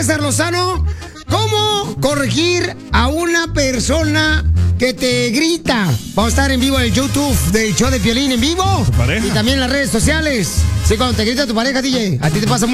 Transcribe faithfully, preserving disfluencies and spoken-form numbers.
César Lozano, ¿cómo corregir a una persona que te grita? Vamos a estar en vivo en el YouTube del show de Piolín en vivo. ¿Tu pareja? Y también en las redes sociales. Sí, cuando te grita tu pareja, D J, a ti te pasa mucho.